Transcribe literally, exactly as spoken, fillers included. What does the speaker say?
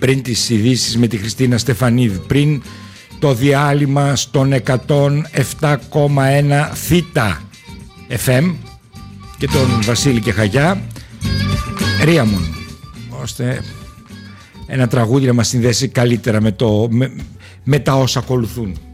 πριν τις ειδήσεις με τη Χριστίνα Στεφανίδη, πριν το διάλειμμα στον εκατόν επτά κόμμα ένα Θήτα εφ εμ και τον Βασίλη και Χαγιά, Ρίαμον, ώστε ένα τραγούδι να μας συνδέσει καλύτερα με, το, με, με τα όσα ακολουθούν.